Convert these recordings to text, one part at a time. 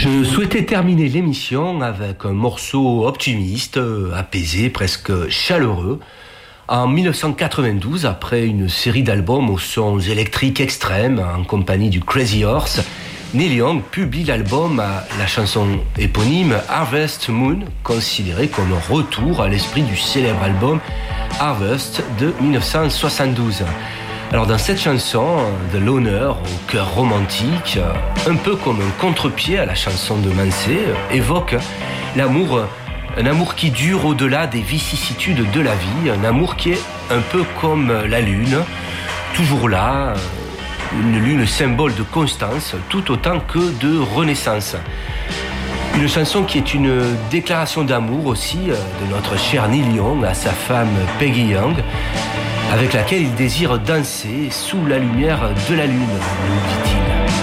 Je souhaitais terminer l'émission avec un morceau optimiste, apaisé, presque chaleureux. En 1992, après une série d'albums aux sons électriques extrêmes, en compagnie du Crazy Horse, Neil Young publie l'album à la chanson éponyme Harvest Moon, considéré comme un retour à l'esprit du célèbre album Harvest de 1972. Alors dans cette chanson, The Loner, au cœur romantique, un peu comme un contre-pied à la chanson de Mansé, évoque l'amour, un amour qui dure au-delà des vicissitudes de la vie, un amour qui est un peu comme la lune, toujours là, une lune symbole de constance, tout autant que de renaissance. Une chanson qui est une déclaration d'amour aussi de notre cher Neil Young à sa femme Peggy Young, avec laquelle il désire danser sous la lumière de la lune, nous dit-il.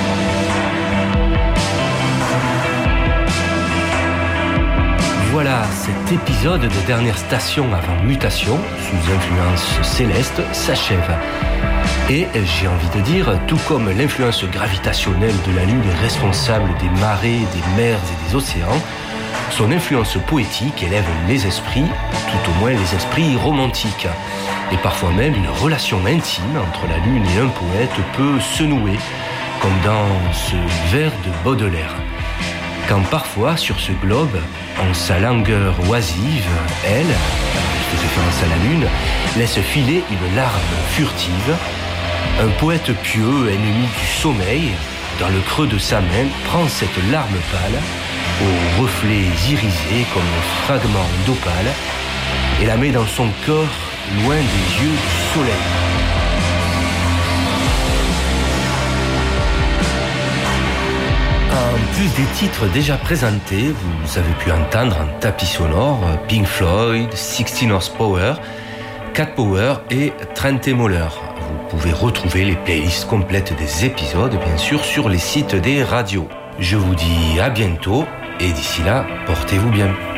Voilà, cet épisode de Dernière Station avant mutation, sous influence céleste, s'achève. Et j'ai envie de dire, tout comme l'influence gravitationnelle de la Lune est responsable des marées, des mers et des océans, son influence poétique élève les esprits, tout au moins les esprits romantiques. Et parfois même une relation intime entre la Lune et un poète peut se nouer, comme dans ce vers de Baudelaire. Quand parfois, sur ce globe, en sa langueur oisive, elle, qui fait référence à la Lune, laisse filer une larme furtive, un poète pieux, ennemi du sommeil, dans le creux de sa main, prend cette larme pâle, aux reflets irisés comme un fragment d'opale, et la met dans son corps, loin des yeux du soleil. En plus des titres déjà présentés, vous avez pu entendre en tapis sonore Pink Floyd, 16 Horsepower, Cat Power et Trent Moller. Vous pouvez retrouver les playlists complètes des épisodes, bien sûr, sur les sites des radios. Je vous dis à bientôt et d'ici là, portez-vous bien.